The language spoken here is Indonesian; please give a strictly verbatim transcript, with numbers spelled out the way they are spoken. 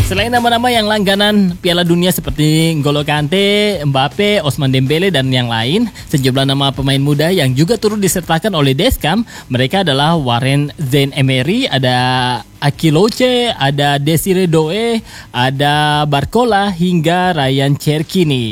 Selain nama-nama yang langganan Piala Dunia seperti N'Golo Kante, Mbappe, Ousmane Dembele, dan yang lain, sejumlah nama pemain muda yang juga turut disertakan oleh Deschamps, mereka adalah Warren Zaïre-Emery, ada Aki Loce, ada Desiree Doué, ada Barcola, hingga Ryan Cherki.